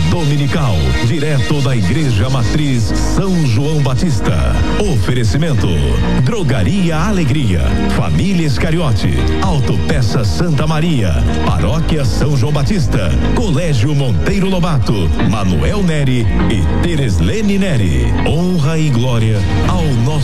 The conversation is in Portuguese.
dominical, direto da Igreja Matriz São João Batista. Oferecimento: Drogaria Alegria, Família Iscariote, Autopeça Santa Maria, Paróquia São João Batista, Colégio Monteiro Lobato, Manuel Neri e Tereslene Neri. Honra e glória ao nosso